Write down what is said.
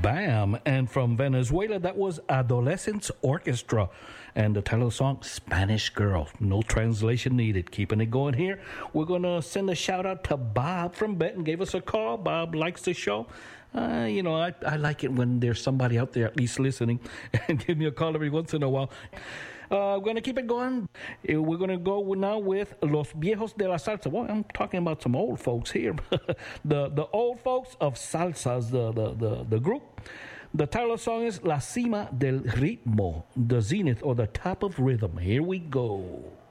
Bam. And from Venezuela, that was Adolescents Orchestra. And the title of the song, Spanish Girl. No translation needed. Keeping it going here. We're going to send a shout out to Bob from Benton. Gave us a call. Bob likes the show. I like it when there's somebody out there at least listening and give me a call every once in a while. We're going to keep it going. We're going to go now with Los Viejos de la Salsa. Well, I'm talking about some old folks here. the old folks of Salsas, the group. The title of the song is La Cima del Ritmo, the zenith or the top of rhythm. Here we go.